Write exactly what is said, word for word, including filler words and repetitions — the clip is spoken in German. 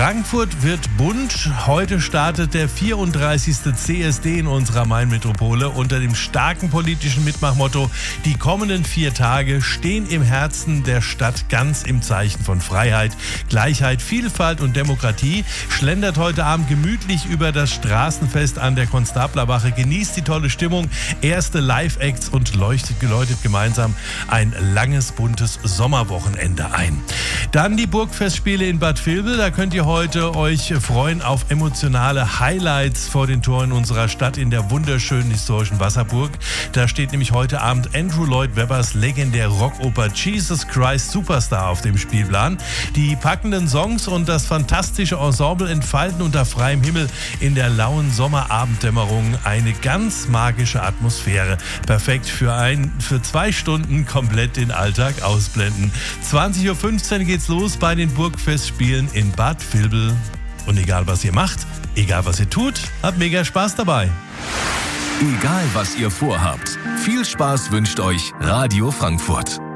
Frankfurt wird bunt. Heute startet der vierunddreißigste C S D in unserer Main-Metropole unter dem starken politischen Mitmachmotto: Die kommenden vier Tage stehen im Herzen der Stadt ganz im Zeichen von Freiheit, Gleichheit, Vielfalt und Demokratie. Schlendert heute Abend gemütlich über das Straßenfest an der Konstablerwache, genießt die tolle Stimmung, erste Live-Acts und leuchtet, läutet gemeinsam ein langes, buntes Sommerwochenende ein. Dann die Burgfestspiele in Bad Vilbel. Da könnt ihr heute euch freuen auf emotionale Highlights vor den Toren unserer Stadt in der wunderschönen historischen Wasserburg. Da steht nämlich heute Abend Andrew Lloyd Webbers legendäre Rockoper Jesus Christ Superstar auf dem Spielplan. Die packenden Songs und das fantastische Ensemble entfalten unter freiem Himmel in der lauen Sommerabenddämmerung eine ganz magische Atmosphäre. Perfekt für, ein, für zwei Stunden komplett den Alltag ausblenden. zwanzig Uhr fünfzehn geht's los bei den Burgfestspielen in Bad Vilbel. Und egal was ihr macht, egal was ihr tut, habt mega Spaß dabei. Egal was ihr vorhabt, viel Spaß wünscht euch Radio Frankfurt.